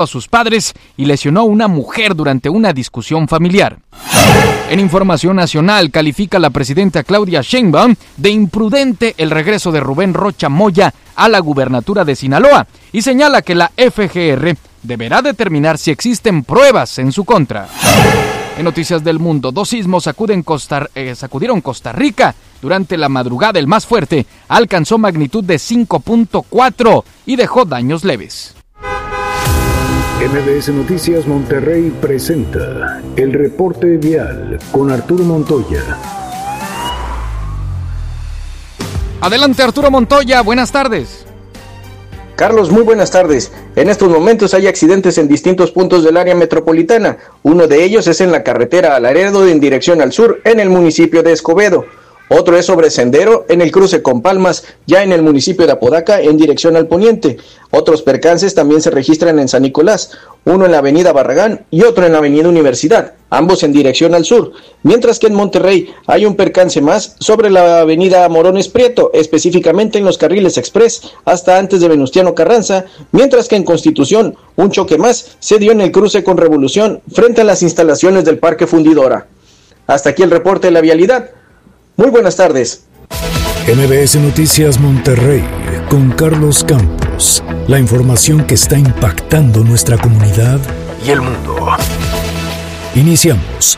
a sus padres y lesionó a una mujer durante una discusión familiar. En información nacional, califica la presidenta Claudia Sheinbaum de imprudente el regreso de Rubén Rocha Moya a la gubernatura de Sinaloa y señala que la FGR deberá determinar si existen pruebas en su contra. En noticias del mundo, 2 sismos sacudieron Costa Rica. Durante la madrugada, el más fuerte alcanzó magnitud de 5.4 y dejó daños leves. MBS Noticias Monterrey presenta el reporte vial con Arturo Montoya. Adelante, Arturo Montoya, buenas tardes. Carlos, muy buenas tardes. En estos momentos hay accidentes en distintos puntos del área metropolitana. Uno de ellos es en la carretera a Laredo en dirección al sur, en el municipio de Escobedo. Otro es sobre Sendero, en el cruce con Palmas, ya en el municipio de Apodaca, en dirección al poniente. Otros percances también se registran en San Nicolás, uno en la avenida Barragán y otro en la avenida Universidad, ambos en dirección al sur. Mientras que en Monterrey hay un percance más sobre la avenida Morones Prieto, específicamente en los carriles express, hasta antes de Venustiano Carranza, mientras que en Constitución un choque más se dio en el cruce con Revolución, frente a las instalaciones del Parque Fundidora. Hasta aquí el reporte de la vialidad. Muy buenas tardes. MBS Noticias Monterrey con Carlos Campos. La información que está impactando nuestra comunidad y el mundo. Iniciamos.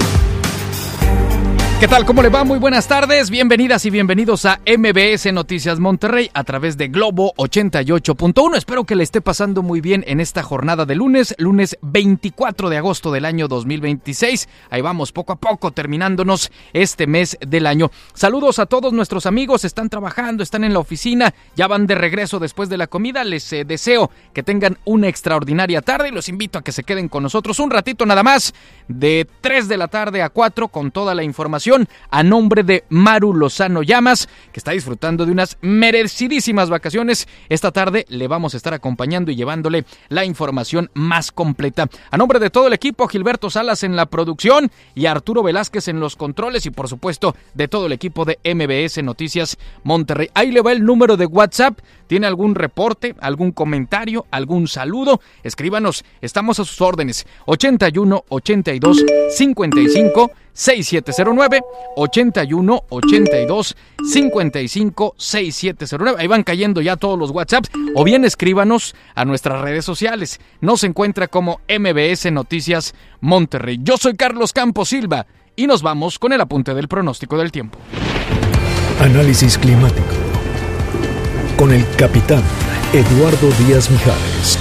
¿Qué tal? ¿Cómo le va? Muy buenas tardes. Bienvenidas y bienvenidos a MBS Noticias Monterrey a través de Globo 88.1. Espero que le esté pasando muy bien en esta jornada de lunes 24 de agosto del año 2026. Ahí vamos poco a poco terminándonos este mes del año. Saludos a todos nuestros amigos, están trabajando, están en la oficina, ya van de regreso después de la comida. Les deseo que tengan una extraordinaria tarde y los invito a que se queden con nosotros un ratito nada más, de 3 de la tarde a 4 con toda la información. A nombre de Maru Lozano Llamas, que está disfrutando de unas merecidísimas vacaciones. Esta tarde le vamos a estar acompañando y llevándole la información más completa. A nombre de todo el equipo, Gilberto Salas en la producción y Arturo Velázquez en los controles y por supuesto de todo el equipo de MBS Noticias Monterrey. Ahí le va el número de WhatsApp. ¿Tiene algún reporte, algún comentario, algún saludo? Escríbanos, estamos a sus órdenes. 81 82 55 6709, 81 82 55 6709. Ahí van cayendo ya todos los WhatsApps, o bien escríbanos a nuestras redes sociales. Nos encuentra como MBS Noticias Monterrey. Yo soy Carlos Campos Silva y nos vamos con el apunte del pronóstico del tiempo. Análisis climático con el capitán Eduardo Díaz Mijares.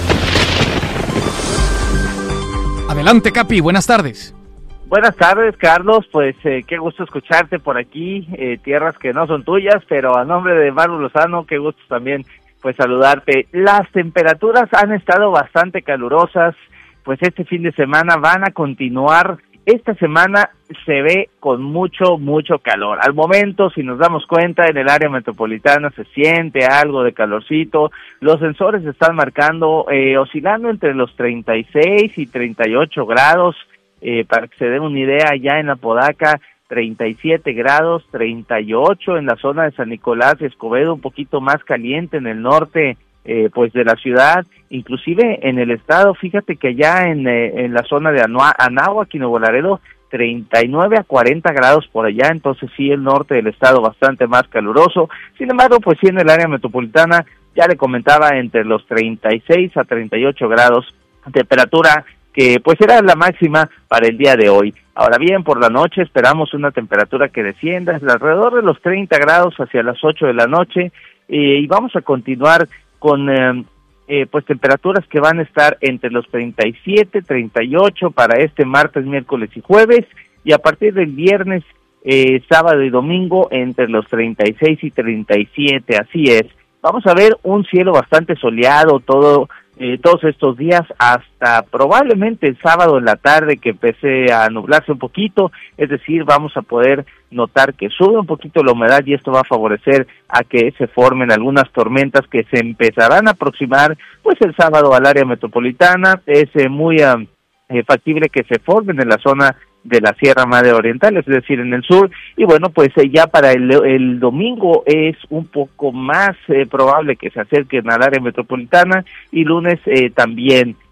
Adelante, Capi, buenas tardes. Buenas tardes, Carlos, pues qué gusto escucharte por aquí, tierras que no son tuyas, pero a nombre de Maru Lozano, qué gusto también pues saludarte. Las temperaturas han estado bastante calurosas, pues este fin de semana van a continuar. Esta semana se ve con mucho calor. Al momento, si nos damos cuenta, en el área metropolitana se siente algo de calorcito. Los sensores están marcando, oscilando entre los 36 y 38 grados. Para que se den una idea, ya en Apodaca, 37 grados, 38 en la zona de San Nicolás y Escobedo, un poquito más caliente en el norte pues de la ciudad, inclusive en el estado. Fíjate que ya en la zona de Anáhuac y Nuevo Laredo, 39 a 40 grados por allá, entonces sí, el norte del estado bastante más caluroso. Sin embargo, pues sí, en el área metropolitana, ya le comentaba, entre los 36 a 38 grados, temperatura que pues será la máxima para el día de hoy. Ahora bien, por la noche esperamos una temperatura que descienda alrededor de los 30 grados hacia las 8 de la noche, y vamos a continuar con pues temperaturas que van a estar entre los 37, 38 para este martes, miércoles y jueves, y a partir del viernes, sábado y domingo entre los 36 y 37, así es. Vamos a ver un cielo bastante soleado todos estos días, hasta probablemente el sábado en la tarde, que empiece a nublarse un poquito, es decir, vamos a poder notar que sube un poquito la humedad y esto va a favorecer a que se formen algunas tormentas que se empezarán a aproximar pues el sábado al área metropolitana. Es muy factible que se formen en la zona de la Sierra Madre Oriental, es decir, en el sur, y bueno, pues ya para el domingo es un poco más probable que se acerquen al área metropolitana, y lunes también.